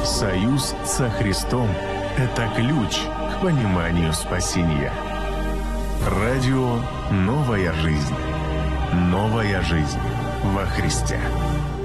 Союз со Христом – это ключ к пониманию спасения. Радио «Новая жизнь». Новая жизнь во Христе.